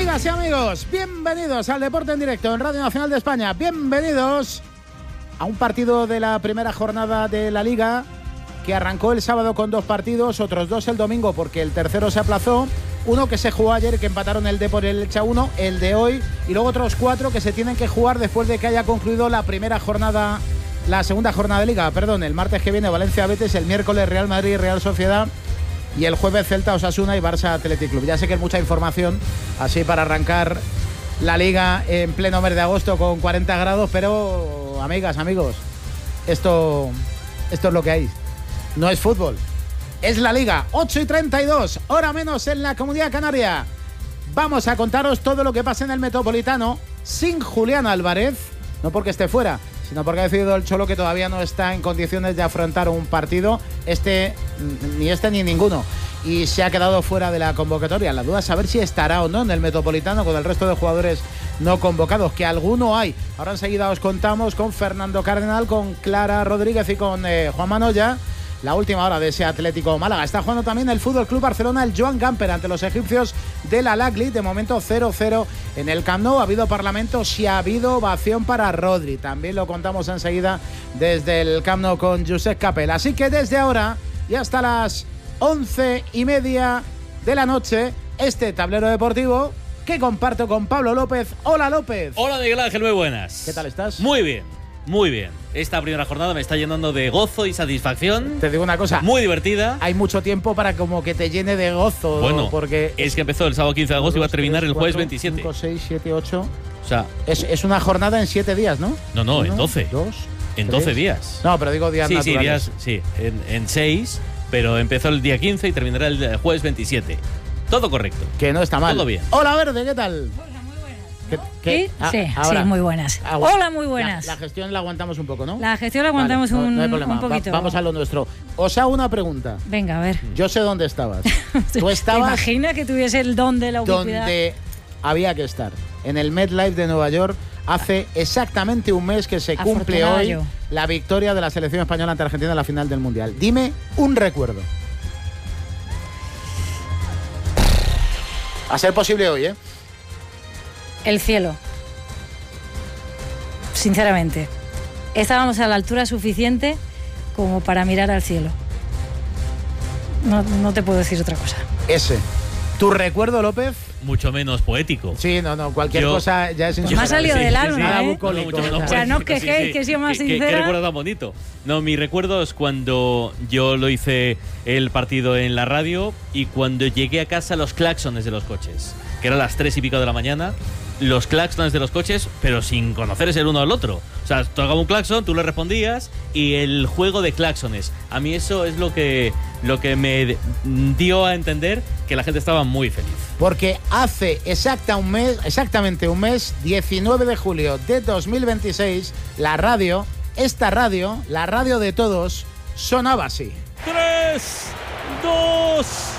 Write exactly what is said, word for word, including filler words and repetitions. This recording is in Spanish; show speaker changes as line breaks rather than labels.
Amigas y amigos, bienvenidos al Deporte en Directo en Radio Nacional de España. Bienvenidos a un partido de la primera jornada de la Liga que arrancó el sábado con dos partidos, otros dos el domingo porque el tercero se aplazó. Uno que se jugó ayer, que empataron el Depor y el Elche uno, el de hoy, y luego otros cuatro que se tienen que jugar después de que haya concluido la primera jornada, la segunda jornada de Liga, perdón, el martes que viene Valencia-Betis, el miércoles Real Madrid y Real Sociedad, y el jueves Celta, Osasuna y Barça Athletic Club. Ya sé que es mucha información así para arrancar la Liga en pleno mes de agosto con cuarenta grados, pero amigas, amigos, esto, esto es lo que hay. No es fútbol, es la Liga. Ocho y treinta y dos, hora menos en la Comunidad Canaria. Vamos a contaros todo lo que pasa en el Metropolitano sin Julián Álvarez, no porque esté fuera, sino porque ha decidido el Cholo que todavía no está en condiciones de afrontar un partido, este ni este ni ninguno, y se ha quedado fuera de la convocatoria. La duda es saber si estará o no en el Metropolitano con el resto de jugadores no convocados, que alguno hay. Ahora enseguida os contamos con Fernando Cardenal, con Clara Rodríguez y con eh, Juan Manoya la última hora de ese Atlético Málaga. Está jugando también el F C Barcelona, el Joan Gamper, ante los egipcios de la Al-Ahly. De momento cero cero en el Camp Nou. Ha habido parlamento, sí ha habido ovación para Rodri. También lo contamos enseguida desde el Camp Nou con Josep Capel. Así que desde ahora y hasta las once y media de la noche, este tablero deportivo que comparto con Pablo López. Hola, López.
Hola, Miguel Ángel, muy buenas.
¿Qué tal estás?
Muy bien, muy bien. Esta primera jornada me está llenando de gozo y satisfacción.
Te digo una cosa.
Muy divertida.
Hay mucho tiempo para como que te llene de gozo.
Bueno,
porque
es que empezó el sábado quince de agosto y va a terminar el jueves veintisiete.
cinco, seis, siete, ocho.
O sea,
es, es una jornada en siete días, ¿no?
No, no,
Uno,
en doce.
Dos.
En
tres.
doce días.
No, pero digo días
sí,
naturales.
Sí, días, sí, en, en seis, pero empezó el día quince y terminará el jueves veintisiete. Todo correcto.
Que no está mal.
Todo bien.
Hola, Verde, ¿qué tal?
¿Qué, qué? ¿Sí? Ah, sí,
ahora.
sí, muy buenas.
Ah, bueno.
Hola, muy buenas.
La, la gestión la aguantamos un poco, ¿no?
La gestión la aguantamos
vale,
un,
no, no hay problema.
un poquito.
Va, vamos a lo nuestro. Os hago una pregunta.
Venga, a ver.
Yo sé dónde estabas. Tú estabas.
¿Te imaginas que tuviese el don de la ubicuidad?
Donde había que estar. En el MetLife de Nueva York. Hace exactamente un mes que se cumple hoy
yo.
la victoria de la selección española ante Argentina en la final del Mundial. Dime un recuerdo. A ser posible hoy, ¿eh?
El cielo. Sinceramente. Estábamos a la altura suficiente como para mirar al cielo. No, no te puedo decir otra cosa.
Ese. ¿Tu recuerdo, López?
Mucho menos poético.
Sí, no, no, cualquier
Yo,
cosa ya es
pues me ha salido
sí,
del
sí,
alma,
sí,
¿eh?
sí. Bucólico, no, no,
o sea, no os quejéis,
sí, sí.
que he sido más
¿Qué,
sincera.
¿Qué, qué recuerdo tan bonito? No, mi recuerdo es cuando yo lo hice el partido en la radio y cuando llegué a casa los claxones de los coches, que eran las tres y pico de la mañana, los claxones de los coches, pero sin conocerse el uno al otro. O sea, tocaba un claxon, tú le respondías y el juego de claxones. A mí eso es lo que, lo que me dio a entender que la gente estaba muy feliz.
Porque hace exacta un mes, exactamente un mes, diecinueve de julio de dos mil veintiséis, la radio, esta radio, la radio de todos, sonaba así.
Tres, dos...